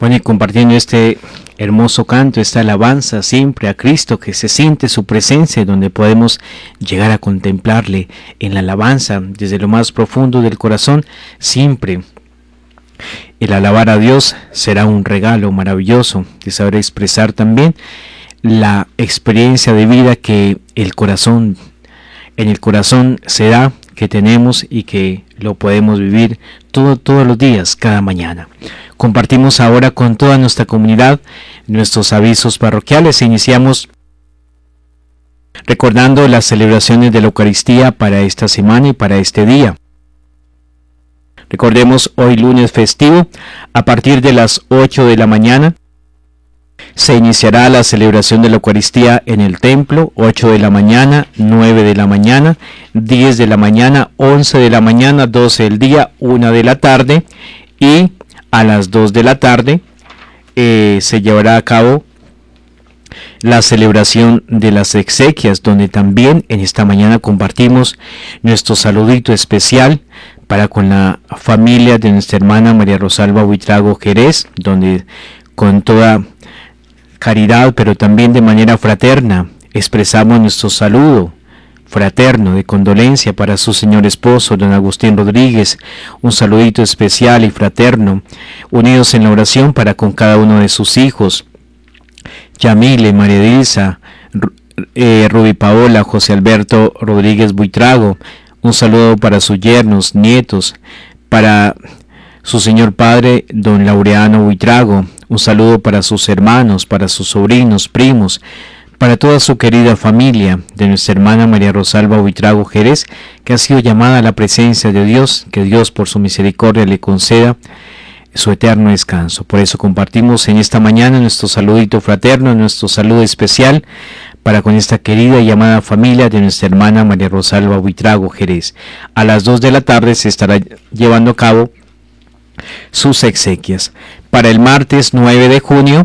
Bueno, y compartiendo este hermoso canto, esta alabanza siempre a Cristo, que se siente su presencia, donde podemos llegar a contemplarle en la alabanza desde lo más profundo del corazón. Siempre el alabar a Dios será un regalo maravilloso de saber expresar también la experiencia de vida que en el corazón se da, que tenemos y que lo podemos vivir todos los días, cada mañana. Compartimos ahora con toda nuestra comunidad nuestros avisos parroquiales e iniciamos recordando las celebraciones de la Eucaristía para esta semana y para este día. Recordemos hoy lunes festivo, a partir de las 8 de la mañana, se iniciará la celebración de la Eucaristía en el templo, 8 de la mañana, 9 de la mañana, 10 de la mañana, 11 de la mañana, 12 del día, 1 de la tarde y a las 2 de la tarde se llevará a cabo la celebración de las exequias, donde también en esta mañana compartimos nuestro saludito especial para con la familia de nuestra hermana María Rosalba Buitrago Jerez, donde con toda caridad, pero también de manera fraterna, expresamos nuestro saludo fraterno de condolencia para su señor esposo, don Agustín Rodríguez, un saludito especial y fraterno, unidos en la oración para con cada uno de sus hijos, Yamile, María Dilsa, Ruby Paola, José Alberto Rodríguez Buitrago, un saludo para sus yernos, nietos, para su señor padre, don Laureano Buitrago, un saludo para sus hermanos, para sus sobrinos, primos, para toda su querida familia de nuestra hermana María Rosalba Buitrago Jerez, que ha sido llamada a la presencia de Dios, que Dios por su misericordia le conceda su eterno descanso. Por eso compartimos en esta mañana nuestro saludito fraterno, nuestro saludo especial para con esta querida y amada familia de nuestra hermana María Rosalba Buitrago Jerez. A las 2 de la tarde se estará llevando a cabo sus exequias. Para el martes 9 de junio,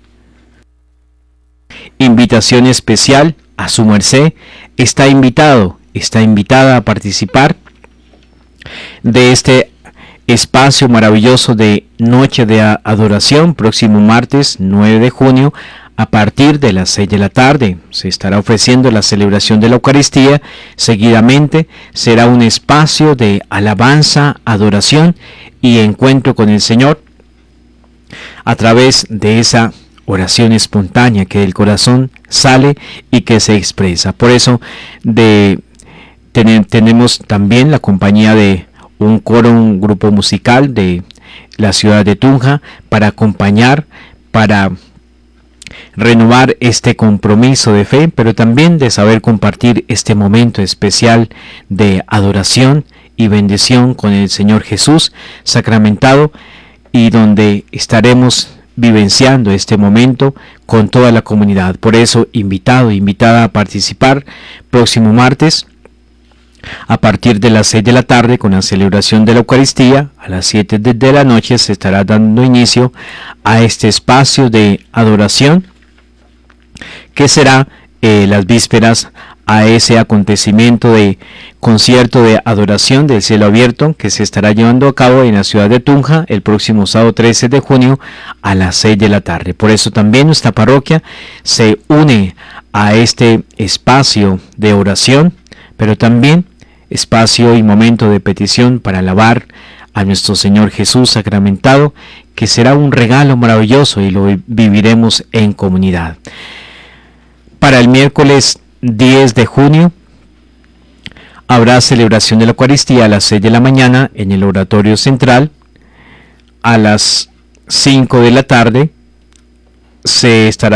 invitación especial a su merced, está invitada a participar de este espacio maravilloso de Noche de Adoración, próximo martes 9 de junio, a partir de las 6 de la tarde. Se estará ofreciendo la celebración de la Eucaristía. Seguidamente será un espacio de alabanza, adoración y encuentro con el Señor a través de esa oración espontánea que del corazón sale y que se expresa. Por eso tenemos también la compañía de un coro, un grupo musical de la ciudad de Tunja para acompañar, para renovar este compromiso de fe, pero también de saber compartir este momento especial de adoración y bendición con el Señor Jesús sacramentado, y donde estaremos vivenciando este momento con toda la comunidad. Por eso, invitada a participar próximo martes a partir de las 6 de la tarde con la celebración de la Eucaristía. A las 7 de la noche se estará dando inicio a este espacio de adoración que será las vísperas a ese acontecimiento de concierto de adoración del cielo abierto que se estará llevando a cabo en la ciudad de Tunja el próximo sábado 13 de junio a las 6 de la tarde. Por eso también nuestra parroquia se une a este espacio de oración, pero también espacio y momento de petición para alabar a nuestro Señor Jesús sacramentado, que será un regalo maravilloso y lo viviremos en comunidad. Para el miércoles 10 de junio habrá celebración de la Eucaristía a las 6 de la mañana en el oratorio central. A las 5 de la tarde se estará